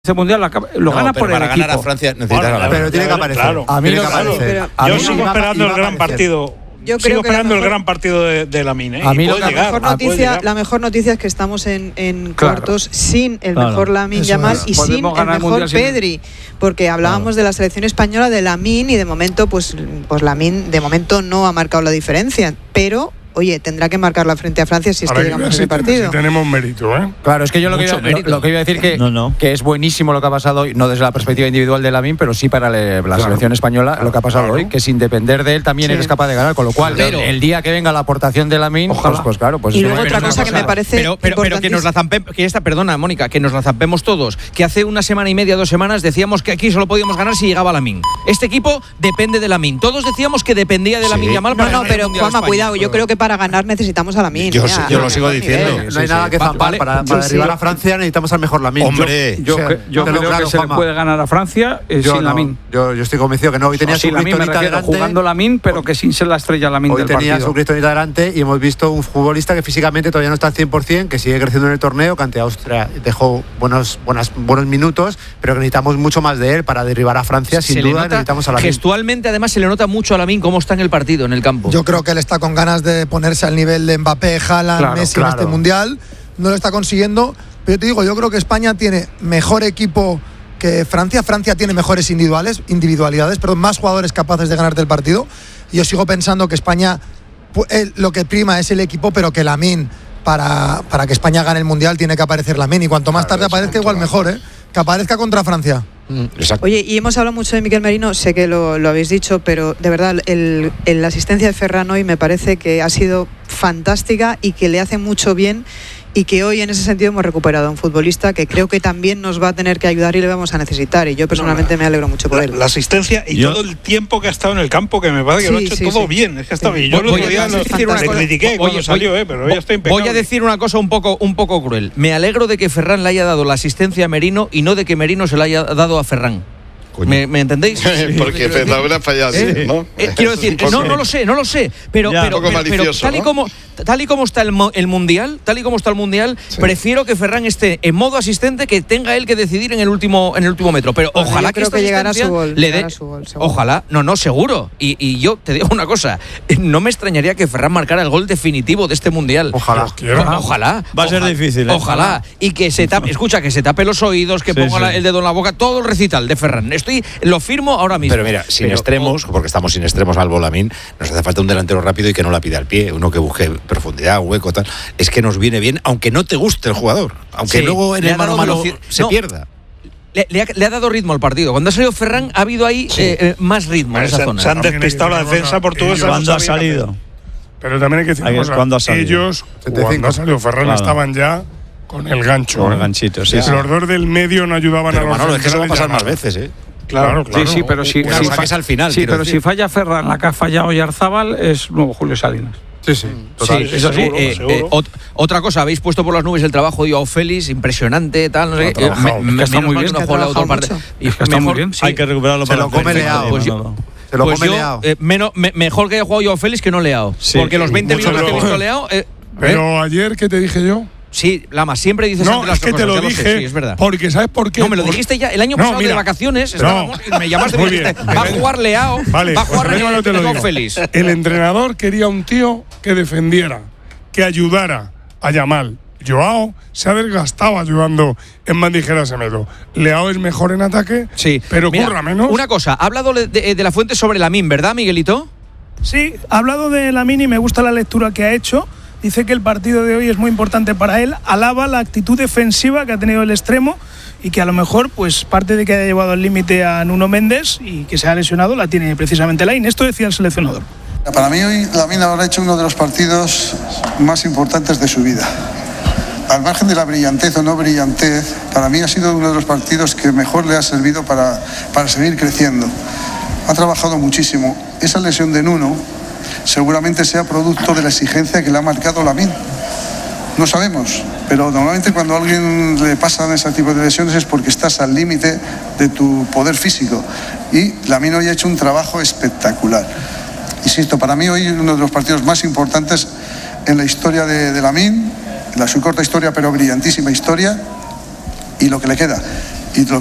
Ese mundial lo gana por el para equipo. Ganar a Francia necesita pero tiene que aparecer. Claro. A mí tiene que aparecer. Yo sigo esperando el gran partido. Yo sigo creo que esperando el gran partido de Lamine. A mí La mejor noticia es que estamos en cuartos sin el mejor Lamine Yamal y sin el mejor Pedri, porque hablábamos de la selección española de Lamine y de momento pues Lamine de momento no ha marcado la diferencia, pero oye, tendrá que marcarla frente a Francia si es que llegamos a ese partido. Si tenemos mérito, ¿eh? Claro, es que yo lo que iba a decir que es buenísimo lo que ha pasado hoy, no desde la perspectiva individual de Lamine, pero sí para la selección española, lo que ha pasado hoy, que sin depender de él también eres capaz de ganar, con lo cual el día que venga la aportación de Lamine, pues claro. Y luego otra cosa que me parece pero que nos la zampemos, perdona, Mónica, que nos la zampemos todos, que hace una semana y media, 2 semanas decíamos que aquí solo podíamos ganar si llegaba Lamine. Este equipo depende de Lamine. Todos decíamos que dependía de Lamine Yamal para ganar el pero Mundial Juanma, España. Cuidado, yo creo que para ganar necesitamos a Lamine. Yo lo sigo diciendo. No hay nada que zampar. Para derribar a Francia necesitamos al mejor Lamine. Hombre, yo creo que se le puede ganar a Francia sin Lamine. Yo estoy convencido que no. Hoy tenía su Cristonita delante, jugando Lamine, pero que sin ser la estrella Lamine del partido. Hoy tenía su Cristonita delante y hemos visto un futbolista que físicamente todavía no está al 100%, que sigue creciendo en el torneo, que ante Austria dejó buenos minutos, pero que necesitamos mucho más de él para derribar a Francia. Sin duda necesitamos a Lamine. Gestualmente, además, se le nota mucho a Lamine cómo está en el partido, en el campo. Yo creo que él está con ganas de ponerse al nivel de Mbappé, Haaland, Messi en este mundial. No lo está consiguiendo, pero te digo, yo creo que España tiene mejor equipo que Francia. Francia tiene mejores individualidades, pero más jugadores capaces de ganarte el partido. Y yo sigo pensando que España, lo que prima es el equipo, pero que Lamine, para que España gane el mundial, tiene que aparecer Lamine. Y cuanto más tarde aparezca, igual mejor, que aparezca contra Francia. Exacto. Oye, y hemos hablado mucho de Miquel Merino, sé que lo habéis dicho, pero de verdad la asistencia de Ferran hoy me parece que ha sido fantástica y que le hace mucho bien, y que hoy en ese sentido hemos recuperado a un futbolista que creo que también nos va a tener que ayudar y le vamos a necesitar, y yo personalmente me alegro mucho por él. La asistencia y todo el tiempo que ha estado en el campo, que me parece que lo ha hecho todo bien. Es que está bien. Yo el otro día le critiqué cuando salió, pero ya está impecable. Voy a decir una cosa un poco cruel. Me alegro de que Ferran le haya dado la asistencia a Merino y no de que Merino se la haya dado a Ferran. ¿Me entendéis? Porque Ferran ha fallado, ¿no? Quiero decir, no lo sé, pero tal y como está el mundial, prefiero que Ferran esté en modo asistente, que tenga él que decidir en el último metro. Pero ojalá que llegara su gol. Le dé. Ojalá, seguro. Y yo te digo una cosa, no me extrañaría que Ferran marcara el gol definitivo de este mundial. Ojalá. Va a ser difícil, ¿eh? Ojalá. Y que se tape, que se tape los oídos, que ponga el dedo en la boca, todo el recital de Ferran. Lo firmo ahora mismo. Pero mira, extremos, porque estamos sin extremos al Lamine, nos hace falta un delantero rápido y que no la pida al pie, uno que busque profundidad, hueco, tal. Es que nos viene bien, aunque no te guste el jugador, aunque luego en el mano a mano se pierda. Le ha dado ritmo al partido. Cuando ha salido Ferran, ha habido ahí más ritmo en esa zona. Se han despistado la defensa portuguesa. ¿Cuándo ha salido? Pero también hay que decir ¿cuándo ha salido? Ellos, cuando ha salido Ferran, estaban ya con el gancho. Con el ganchito, sí. Los dos del medio no ayudaban a los centrales. Es que eso va a pasar más veces, ¿eh? Claro. Sí, pero si al final. Sí, pero si falla Ferran, la que ha fallado Oyarzábal es nuevo Julio Salinas. Sí, total. Sí, eso seguro. Otra cosa, habéis puesto por las nubes el trabajo de Joao Félix, impresionante, tal, no sé qué. Está muy bien. No juega la otra parte. Y es que está muy bien. Hay que recuperarlo para lo come Leao. Se lo come Leao. Mejor que haya jugado Joao Félix que no Leao. Porque los 20 minutos que he visto Leao. Pero ayer, ¿qué te dije yo? Sí, Lama, siempre dices no, es que te lo dije, sí, es verdad. Porque ¿sabes por qué? No, me lo dijiste ya el año pasado de vacaciones. Me llamaste y me dijiste, va a jugar Leao, va a jugar Félix. El entrenador quería un tío que defendiera, que ayudara a Yamal. Joao se ha desgastado ayudando en bandejeras Semedo. Leao es mejor en ataque, pero curra menos. Una cosa, ha hablado de la fuente sobre Lamine, ¿verdad, Miguelito? Sí, ha hablado de Lamine y me gusta la lectura que ha hecho. Dice que el partido de hoy es muy importante para él, alaba la actitud defensiva que ha tenido el extremo y que a lo mejor, pues parte de que haya llevado al límite a Nuno Méndez y que se ha lesionado, la tiene precisamente Lamine. Esto decía el seleccionador. Para mí hoy Lamine habrá hecho uno de los partidos más importantes de su vida. Al margen de la brillantez o no brillantez, para mí ha sido uno de los partidos que mejor le ha servido para seguir creciendo. Ha trabajado muchísimo. Esa lesión de Nuno seguramente sea producto de la exigencia que le ha marcado Lamine. No sabemos, pero normalmente cuando a alguien le pasan ese tipo de lesiones es porque estás al límite de tu poder físico. Y Lamine hoy ha hecho un trabajo espectacular. Insisto, para mí hoy es uno de los partidos más importantes en la historia de Lamine, en su corta historia pero brillantísima historia, y lo que le queda. y lo